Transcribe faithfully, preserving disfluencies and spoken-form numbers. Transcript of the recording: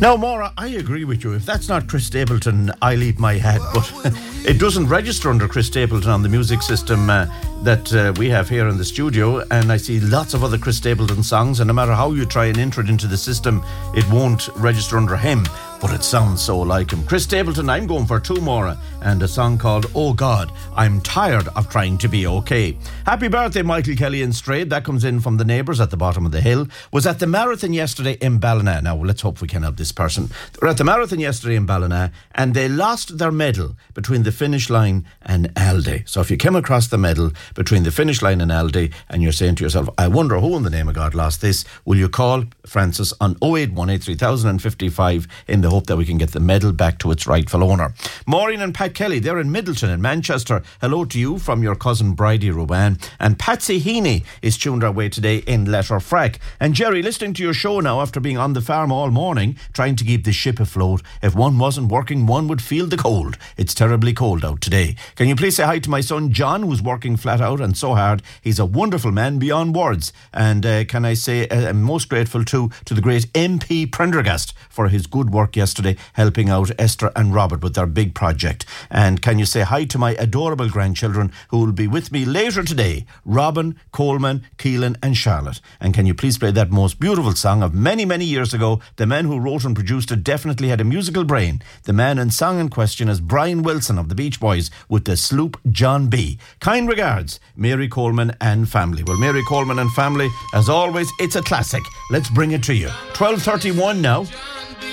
Now, Maura, I agree with you. If that's not Chris Stapleton, I'll eat my hat. But it doesn't register under Chris Stapleton on the music system uh, that uh, we have here in the studio. And I see lots of other Chris Stapleton songs, and no matter how you try and enter it into the system, it won't register under him. But it sounds so like him. Chris Stapleton, I'm going for two, Maura, and a song called Oh God, I'm Tired of Trying to Be Okay. Happy birthday, Michael Kelly in Strayed. That comes in from the neighbours at the bottom of the hill. Was at the marathon yesterday in Ballina. Now, let's hope we can help this person. They were at the marathon yesterday in Ballina, and they lost their medal between the finish line and Aldi. So if you came across the medal between the finish line and Aldi, and you're saying to yourself, I wonder who in the name of God lost this, will you call Francis on oh eight one eight three thousand fifty-five in the hope that we can get the medal back to its rightful owner. Maureen and Pat Kelly, they're in Middleton in Manchester. Hello to you from your cousin Bridie Ruban. And Patsy Heaney is tuned our way today in Letterfrack. And Jerry, listening to your show now after being on the farm all morning, trying to keep the ship afloat. If one wasn't working, one would feel the cold. It's terribly cold out today. Can you please say hi to my son John, who's working flat out and so hard. He's a wonderful man beyond words. And uh, can I say uh, I'm most grateful too to the great M P Prendergast for his good work yesterday, helping out Esther and Robert with their big project. And can you say hi to my adorable grandchildren who will be with me later today, Robin, Coleman, Keelan and Charlotte. And can you please play that most beautiful song of many, many years ago? The man who wrote and produced it definitely had a musical brain. The man and song in question is Brian Wilson of the Beach Boys with the Sloop John B. Kind regards, Mary Coleman and family. Well, Mary Coleman and family, as always, it's a classic. Let's bring it to you. twelve thirty-one now.